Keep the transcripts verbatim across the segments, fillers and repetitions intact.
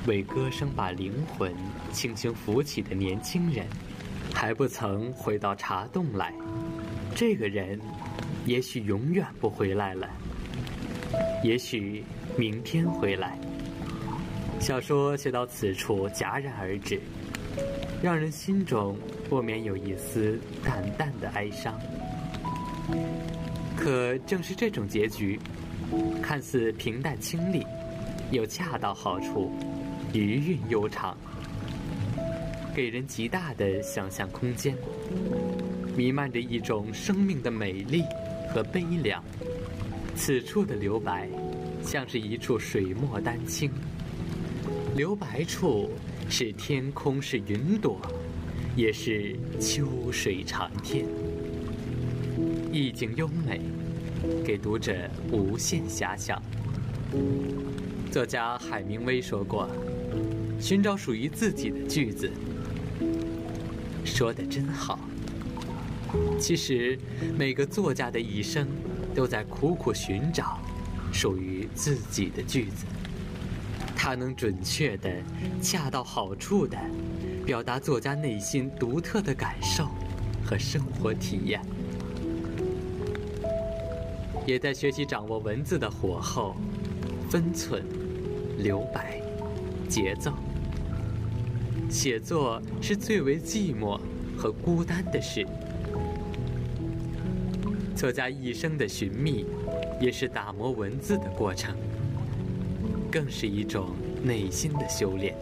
为歌声把灵魂轻轻扶起的年轻人，还不曾回到茶洞来。这个人也许永远不回来了，也许明天回来。小说写到此处戛然而止，让人心中不免有一丝淡淡的哀伤。可正是这种结局，看似平淡清丽，又恰到好处，余韵悠长，给人极大的想象空间，弥漫着一种生命的美丽和悲凉。此处的留白像是一处水墨丹青，留白处是天空，是云朵，也是秋水长天，意境优美，给读者无限遐想。作家海明威说过，寻找属于自己的句子。说得真好。其实每个作家的一生都在苦苦寻找属于自己的句子，它能准确的、恰到好处的表达作家内心独特的感受和生活体验，也在学习掌握文字的火候、分寸、留白、节奏。写作是最为寂寞和孤单的事，作家一生的寻觅也是打磨文字的过程，更是一种内心的修炼。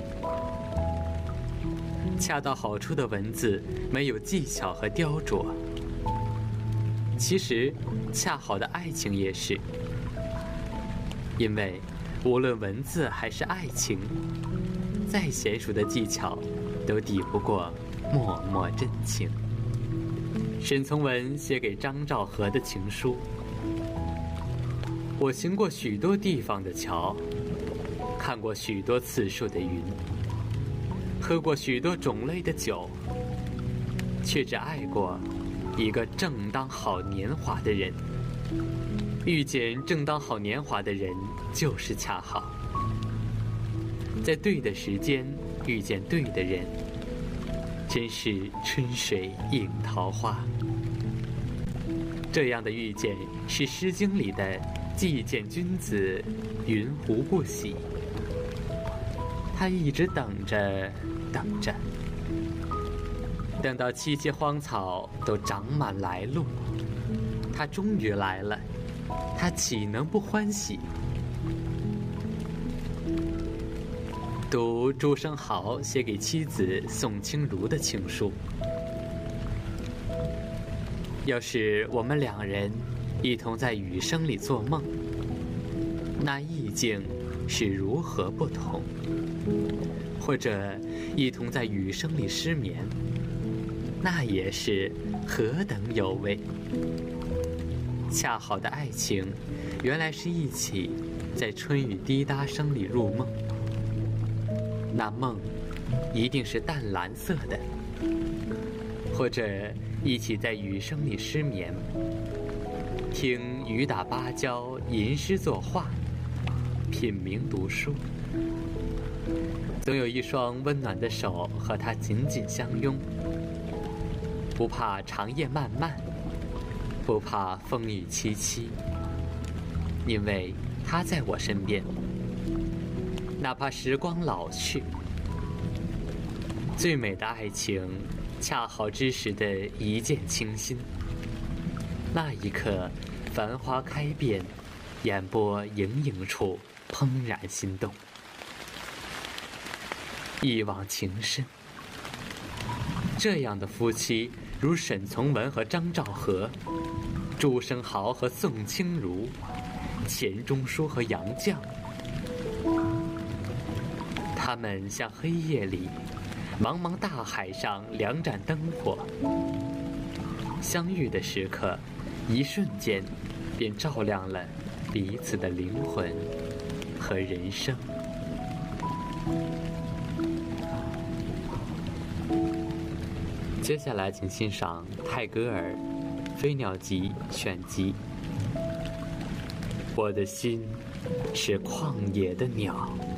恰到好处的文字没有技巧和雕琢，其实恰好的爱情也是，因为无论文字还是爱情，再娴熟的技巧都抵不过脉脉真情。沈从文写给张兆和的情书：我行过许多地方的桥，看过许多次数的云，喝过许多种类的酒，却只爱过一个正当好年华的人。遇见正当好年华的人就是恰好，在对的时间遇见对的人，真是春水映桃花。这样的遇见是《诗经》里的既见君子，云胡不喜。他一直等着等着，等到萋萋荒草都长满来路，他终于来了，他岂能不欢喜？读朱生豪写给妻子宋清如的情书：要是我们两人一同在雨声里做梦，那意境是如何不同；或者一同在雨声里失眠，那也是何等有味。恰好的爱情原来是一起在春雨滴答声里入梦，那梦一定是淡蓝色的；或者一起在雨声里失眠，听雨打芭蕉，吟诗作画，品茗读书，总有一双温暖的手和他紧紧相拥，不怕长夜漫漫，不怕风雨凄凄，因为他在我身边，哪怕时光老去。最美的爱情，恰好之时的一见倾心，那一刻繁花开遍，眼波盈盈处怦然心动，一往情深。这样的夫妻如沈从文和张兆和，朱生豪和宋清如，钱钟书和杨绛，他们像黑夜里茫茫大海上两盏灯火，相遇的时刻，一瞬间便照亮了彼此的灵魂和人生。接下来请欣赏泰戈尔《飞鸟集》选集。我的心是旷野的鸟，